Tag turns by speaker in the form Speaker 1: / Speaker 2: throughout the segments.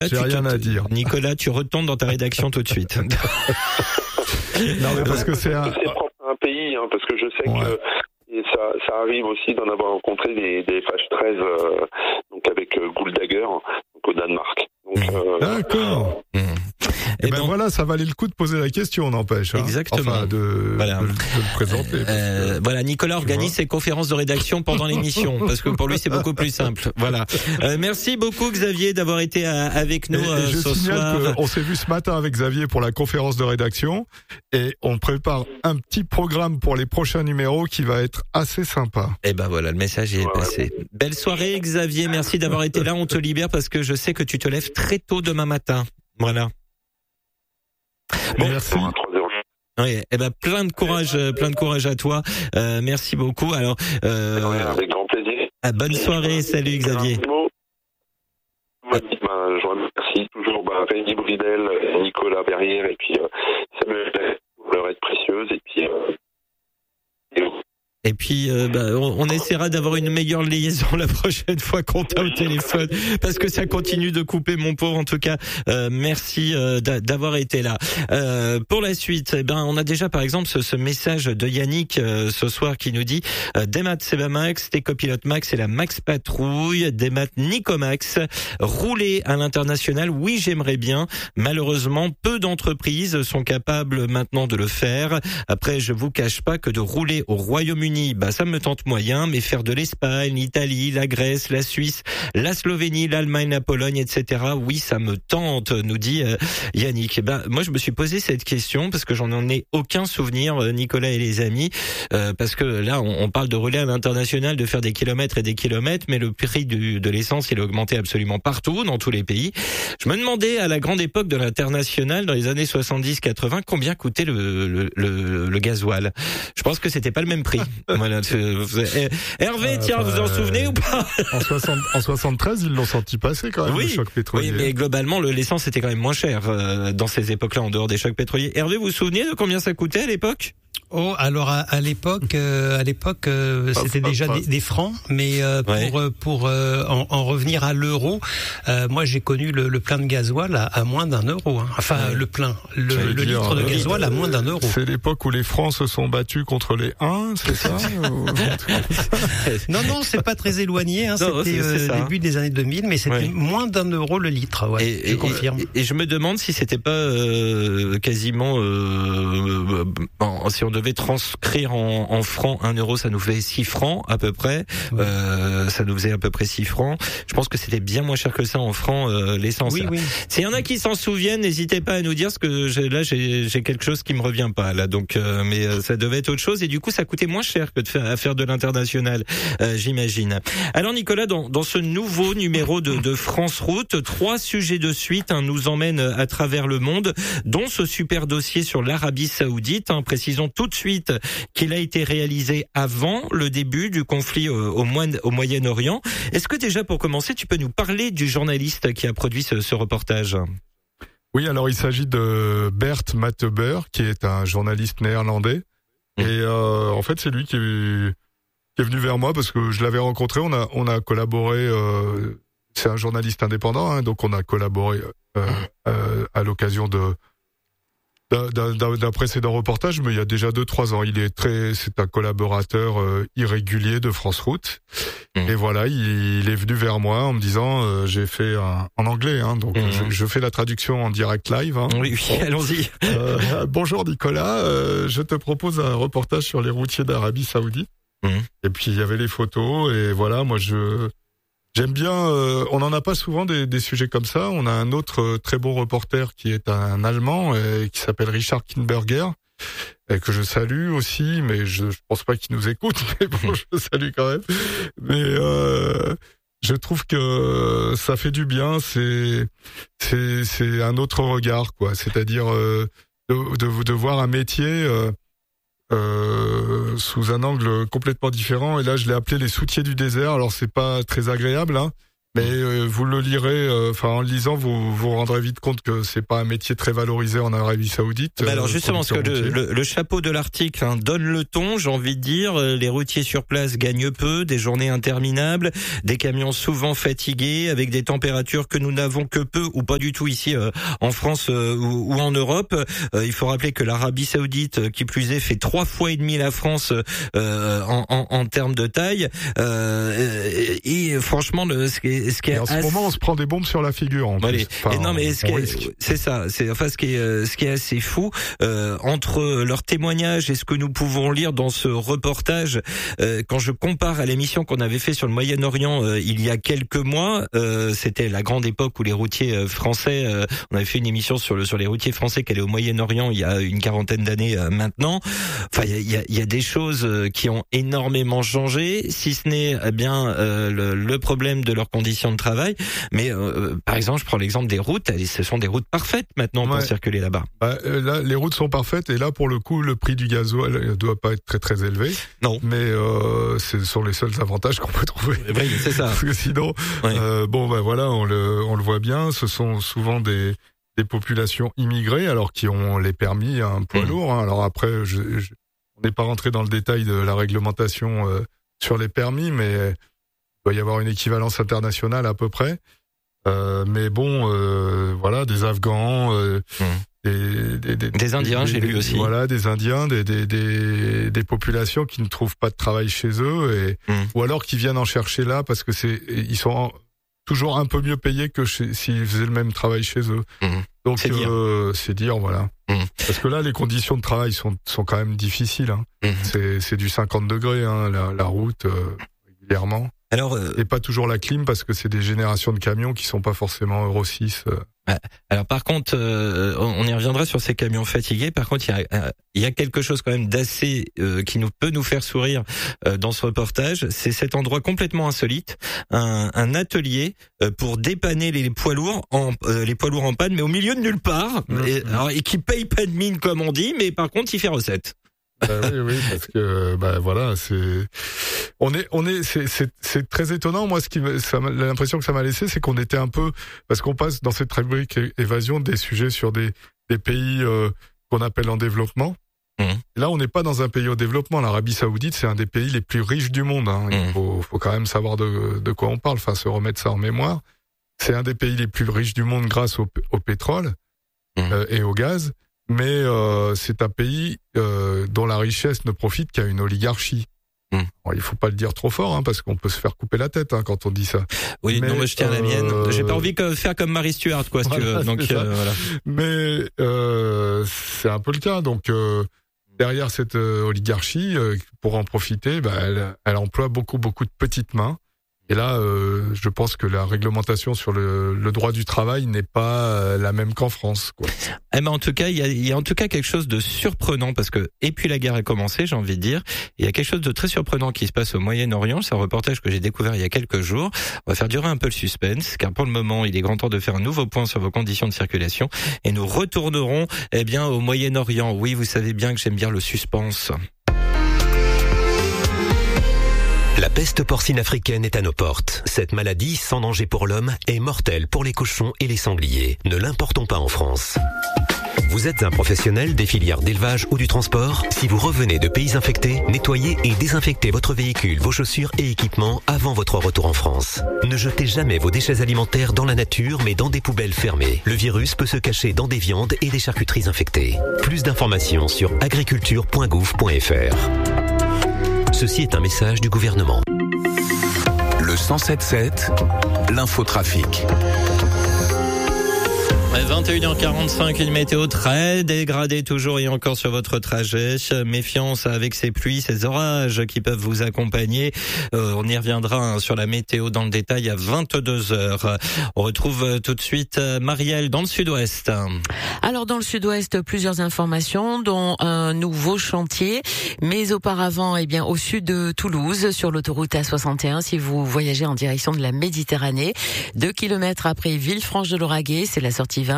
Speaker 1: J'ai rien à dire.
Speaker 2: Nicolas, tu retournes dans ta rédaction tout de suite.
Speaker 1: Non, mais parce que c'est
Speaker 3: propre à un pays, hein, parce que je sais que ça arrive aussi d'en avoir rencontré des FH13 donc avec Guldager donc au Danemark. Donc,
Speaker 1: d'accord. Et ben voilà, ça valait le coup de poser la question, n'empêche. Hein.
Speaker 2: Exactement.
Speaker 1: Enfin, de le présenter.
Speaker 2: Voilà, Nicolas organise ses conférences de rédaction pendant l'émission, parce que pour lui c'est beaucoup plus simple. Voilà. Merci beaucoup Xavier d'avoir été avec nous ce soir.
Speaker 1: On s'est vu ce matin avec Xavier pour la conférence de rédaction, et on prépare un petit programme pour les prochains numéros qui va être assez sympa.
Speaker 2: Et ben voilà, le message est passé. Belle soirée Xavier, merci d'avoir été là. On te libère parce que je sais que tu te lèves très tôt demain matin. Voilà.
Speaker 1: Bon, merci.
Speaker 2: Oui, plein de courage à toi. Merci beaucoup. Alors,
Speaker 3: avec grand plaisir.
Speaker 2: Bonne soirée, salut Xavier.
Speaker 3: Je remercie toujours Rémi Bridel, Nicolas Verrière et puis Samuel pour leur aide précieuse
Speaker 2: et puis on essaiera d'avoir une meilleure liaison la prochaine fois qu'on t'a au téléphone, parce que ça continue de couper, mon pauvre. En tout cas, merci d'avoir été là. Pour la suite, on a déjà par exemple ce message de Yannick ce soir qui nous dit des maths c'est ma Max, des copilotes Max et la Max Patrouille, des maths Nicomax, rouler à l'international, oui j'aimerais bien. Malheureusement, peu d'entreprises sont capables maintenant de le faire. Après, je vous cache pas que de rouler au Royaume-Uni, ça me tente moyen, mais faire de l'Espagne, l'Italie, la Grèce, la Suisse, la Slovénie, l'Allemagne, la Pologne, etc. Oui, ça me tente, nous dit Yannick. Moi, je me suis posé cette question parce que j'en ai aucun souvenir, Nicolas et les amis, parce que là, on parle de rouler à l'international, de faire des kilomètres et des kilomètres, mais le prix de l'essence, il a augmenté absolument partout, dans tous les pays. Je me demandais, à la grande époque de l'international, dans les années 70-80, combien coûtait le gasoil. Je pense que c'était pas le même prix. Voilà, Hervé, tiens, vous en souvenez ou pas?
Speaker 1: En 73, ils l'ont senti passer quand même, le choc pétrolier.
Speaker 2: Oui, mais globalement, l'essence était quand même moins cher dans ces époques-là, en dehors des chocs pétroliers. Hervé, vous vous souvenez de combien ça coûtait à l'époque?
Speaker 4: Oh, alors à l'époque, c'était déjà des francs, mais pour en revenir à l'euro, moi j'ai connu le plein de gasoil à moins d'€1. Hein. Enfin, le plein, le litre de gasoil à moins d'€1.
Speaker 1: C'est l'époque où les francs se sont battus contre les 1, c'est ça?
Speaker 4: Non, c'est pas très éloigné. Hein. C'était début des années 2000, mais c'était moins d'€1 le litre. Ouais, je confirme.
Speaker 2: Et je me demande si c'était pas quasiment si on devait transcrire en francs 1€, ça nous fait 6 francs à peu près. Ça nous faisait à peu près 6 francs. Je pense que c'était bien moins cher que ça en francs l'essence. Oui. S'il y en a qui s'en souviennent, n'hésitez pas à nous dire, parce que j'ai quelque chose qui me revient pas là. Donc, mais ça devait être autre chose, et du coup ça coûtait moins cher que de faire de l'international, j'imagine. Alors Nicolas, dans ce nouveau numéro de France Route, 3 sujets de suite nous emmènent à travers le monde, dont ce super dossier sur l'Arabie Saoudite. Précisons tout de suite qu'il a été réalisé avant le début du conflit au Moyen-Orient. Est-ce que déjà, pour commencer, tu peux nous parler du journaliste qui a produit ce reportage?
Speaker 1: Oui, alors il s'agit de Bert Matteber, qui est un journaliste néerlandais. Et en fait, c'est lui qui est venu vers moi parce que je l'avais rencontré. On a collaboré. C'est un journaliste indépendant, donc on a collaboré à l'occasion d'un précédent reportage, mais il y a déjà 2-3 ans. C'est un collaborateur irrégulier de France Route. Et voilà, il est venu vers moi en me disant, j'ai fait en anglais, donc je fais la traduction en direct live.
Speaker 2: Oui, allons-y.
Speaker 1: Bonjour Nicolas, je te propose un reportage sur les routiers d'Arabie Saoudite. Et puis il y avait les photos, et voilà, moi j'aime bien, on n'en a pas souvent des sujets comme ça. On a un autre très bon reporter qui est un Allemand qui s'appelle Richard Kinberger, et que je salue aussi, mais je pense pas qu'il nous écoute, mais bon, je le salue quand même. Mais je trouve que ça fait du bien, c'est un autre regard, quoi. C'est-à-dire de voir un métier sous un angle complètement différent. Et là, je l'ai appelé les soutiers du désert. Alors, c'est pas très agréable, Mais vous le lirez, en le lisant, vous vous rendrez vite compte que c'est pas un métier très valorisé en Arabie Saoudite.
Speaker 2: Alors justement, parce que le chapeau de l'article donne le ton, j'ai envie de dire. Les routiers sur place gagnent peu, des journées interminables, des camions souvent fatigués, avec des températures que nous n'avons que peu ou pas du tout ici en France ou en Europe. Il faut rappeler que l'Arabie Saoudite, qui plus est, fait 3 fois et demi la France en termes de taille. Et franchement, ce qui est
Speaker 1: en ce moment, on se prend des bombes sur la figure.
Speaker 2: Non, mais c'est ça. C'est ce qui est assez fou entre leurs témoignages et ce que nous pouvons lire dans ce reportage. Quand je compare à l'émission qu'on avait fait sur le Moyen-Orient il y a quelques mois, c'était la grande époque où les routiers français. On avait fait une émission sur les routiers français qui allaient au Moyen-Orient il y a une quarantaine d'années maintenant. Enfin, il y a des choses qui ont énormément changé, si ce n'est bien le problème de leurs conditions de travail. Mais par exemple, je prends l'exemple des routes. Ce sont des routes parfaites maintenant pour circuler là-bas.
Speaker 1: Là, les routes sont parfaites et là, pour le coup, le prix du gasoil ne doit pas être très très élevé.
Speaker 2: Non.
Speaker 1: Mais ce sont les seuls avantages qu'on peut trouver.
Speaker 2: Oui, c'est ça.
Speaker 1: Parce que sinon, voilà, on le voit bien. Ce sont souvent des populations immigrées, alors qui ont les permis à un poids lourd. Alors après, on n'est pas rentré dans le détail de la réglementation sur les permis, mais il doit y avoir une équivalence internationale à peu près. Mais bon, voilà, des Afghans,
Speaker 2: des Indiens, j'ai lu aussi.
Speaker 1: Voilà, des Indiens, des populations qui ne trouvent pas de travail chez eux, ou alors qui viennent en chercher là parce que ils sont toujours un peu mieux payés que s'ils faisaient le même travail chez eux. Donc c'est dire, voilà. Parce que là, les conditions de travail sont quand même difficiles. C'est du 50 degrés, la route régulièrement.
Speaker 2: Alors,
Speaker 1: et pas toujours la clim parce que c'est des générations de camions qui sont pas forcément Euro 6.
Speaker 2: Alors par contre, on y reviendra sur ces camions fatigués. Par contre, il y a quelque chose quand même d'assez qui peut nous faire sourire dans ce reportage. C'est cet endroit complètement insolite, un atelier pour dépanner les poids lourds en panne, mais au milieu de nulle part, et qui paye pas de mine comme on dit, mais par contre, il fait recette.
Speaker 1: Oui, parce que voilà, c'est très étonnant. Moi, l'impression que ça m'a laissé, c'est qu'on était un peu, parce qu'on passe dans cette rubrique évasion des sujets sur des pays qu'on appelle en développement. Là, on n'est pas dans un pays au développement. L'Arabie Saoudite, c'est un des pays les plus riches du monde. Il faut quand même savoir de quoi on parle, se remettre ça en mémoire. C'est un des pays les plus riches du monde grâce au pétrole et au gaz. Mais c'est un pays dont la richesse ne profite qu'à une oligarchie. Bon, il faut pas le dire trop fort, parce qu'on peut se faire couper la tête quand on dit ça.
Speaker 2: Oui, mais je tiens la mienne. J'ai pas envie de faire comme Marie Stuart, si tu veux. Donc voilà.
Speaker 1: Mais c'est un peu le cas. Donc derrière cette oligarchie, pour en profiter, elle emploie beaucoup de petites mains. Et là, je pense que la réglementation sur le droit du travail n'est pas la même qu'en France, quoi.
Speaker 2: En tout cas, il y a en tout cas quelque chose de surprenant parce que, et puis la guerre a commencé, j'ai envie de dire. Il y a quelque chose de très surprenant qui se passe au Moyen-Orient. C'est un reportage que j'ai découvert il y a quelques jours. On va faire durer un peu le suspense, car pour le moment, il est grand temps de faire un nouveau point sur vos conditions de circulation. Et nous retournerons, au Moyen-Orient. Oui, vous savez bien que j'aime bien le suspense.
Speaker 5: La peste porcine africaine est à nos portes. Cette maladie, sans danger pour l'homme, est mortelle pour les cochons et les sangliers. Ne l'importons pas en France. Vous êtes un professionnel des filières d'élevage ou du transport? Si vous revenez de pays infectés, nettoyez et désinfectez votre véhicule, vos chaussures et équipements avant votre retour en France. Ne jetez jamais vos déchets alimentaires dans la nature, mais dans des poubelles fermées. Le virus peut se cacher dans des viandes et des charcuteries infectées. Plus d'informations sur agriculture.gouv.fr. Ceci est un message du gouvernement.
Speaker 6: Le 107.7, l'infotrafic.
Speaker 2: 21h45, une météo très dégradée toujours et encore sur votre trajet. Méfiance avec ces pluies, ces orages qui peuvent vous accompagner. On y reviendra sur la météo dans le détail à 22h. On retrouve tout de suite Marielle dans le sud-ouest.
Speaker 7: Alors dans le sud-ouest, plusieurs informations dont un nouveau chantier, mais auparavant au sud de Toulouse sur l'autoroute A61 si vous voyagez en direction de la Méditerranée. 2 kilomètres après Villefranche-de-Lauragais, c'est la sortie 20.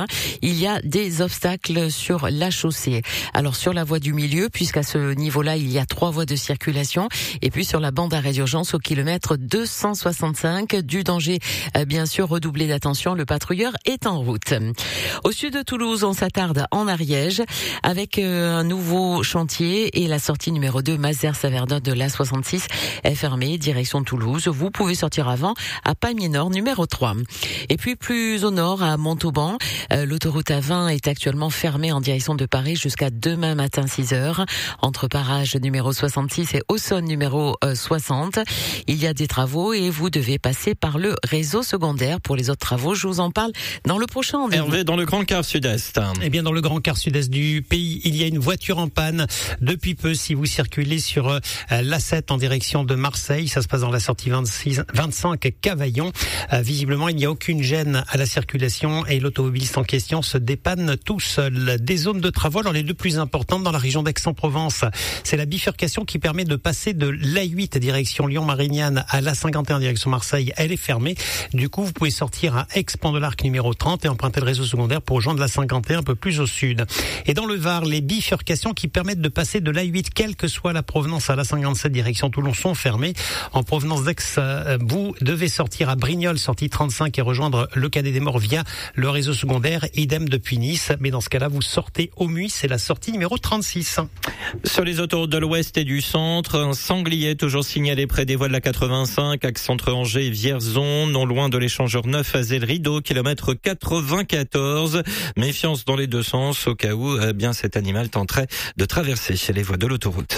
Speaker 7: chemin, il y a des obstacles sur la chaussée. Alors sur la voie du milieu, puisqu'à ce niveau-là, il y a 3 voies de circulation, et puis sur la bande d'arrêt d'urgence au kilomètre 265, du danger, bien sûr, redoublé d'attention, le patrouilleur est en route. Au sud de Toulouse, on s'attarde en Ariège, avec un nouveau chantier, et la sortie numéro 2, Mazères-Saverdun de l'A66, est fermée, direction Toulouse. Vous pouvez sortir avant, à Pamiers-Nord, numéro 3. Et puis plus au nord, à Montauban, l'autoroute A20 est actuellement fermée en direction de Paris jusqu'à demain matin 6h. Entre Parages numéro 66 et Auxonne numéro 60, il y a des travaux et vous devez passer par le réseau secondaire. Pour les autres travaux, je vous en parle dans le prochain rendez-vous.
Speaker 2: Hervé, dans le Grand Quart Sud-Est.
Speaker 4: Eh bien, dans le Grand Quart Sud-Est du pays, il y a une voiture en panne depuis peu. Si vous circulez sur l'A7 en direction de Marseille, ça se passe dans la sortie 25 Cavaillon. Visiblement, il n'y a aucune gêne à la circulation et l'automobiliste en question se dépanne tout seul. Des zones de travaux, alors les deux plus importantes dans la région d'Aix-en-Provence, c'est la bifurcation qui permet de passer de l'A8 direction Lyon-Marignane à l'A51 direction Marseille. Elle est fermée. Du coup, vous pouvez sortir à Aix-Pont de l'Arc numéro 30 et emprunter le réseau secondaire pour rejoindre l'A51 un peu plus au sud. Et dans le Var, les bifurcations qui permettent de passer de l'A8, quelle que soit la provenance, à l'A57 direction Toulon sont fermées. En provenance d'Aix, vous devez sortir à Brignoles, sortie 35 et rejoindre le Cadet des Morts via le réseau secondaire. Idem depuis Nice. Mais dans ce cas-là, vous sortez au Muy, c'est la sortie numéro 36.
Speaker 2: Sur les autoroutes de l'Ouest et du Centre, un sanglier toujours signalé près des voies de la 85, axe entre Angers et Vierzon, non loin de l'échangeur 9 à Zell-Rideau, kilomètre 94. Méfiance dans les deux sens au cas où bien cet animal tenterait de traverser les voies de l'autoroute.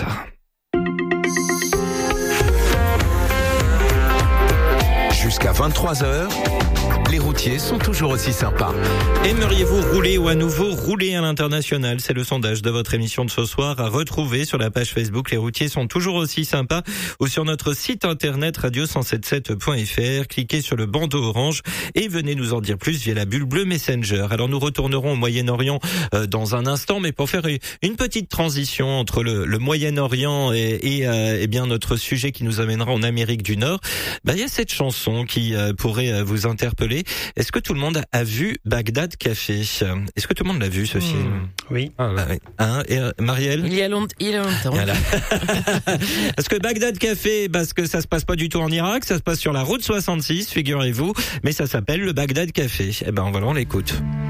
Speaker 6: Jusqu'à 23h, les routiers sont toujours aussi sympas.
Speaker 2: Aimeriez-vous rouler ou à nouveau rouler à l'international? C'est le sondage de votre émission de ce soir à retrouver sur la page Facebook Les routiers sont toujours aussi sympas ou sur notre site internet radio177.fr. Cliquez sur le bandeau orange et venez nous en dire plus via la bulle bleue Messenger. Alors nous retournerons au Moyen-Orient dans un instant, mais pour faire une petite transition entre le Moyen-Orient et bien notre sujet qui nous amènera en Amérique du Nord, il y a cette chanson qui pourrait vous interpeller. Est-ce que tout le monde a vu Bagdad Café? Est-ce que tout le monde l'a vu, ce film?
Speaker 4: Oui.
Speaker 2: Et Marielle?
Speaker 7: Il y a longtemps.
Speaker 2: Voilà. Parce que Bagdad Café, parce que ça se passe pas du tout en Irak, ça se passe sur la route 66, figurez-vous, mais ça s'appelle le Bagdad Café. Voilà, on l'écoute.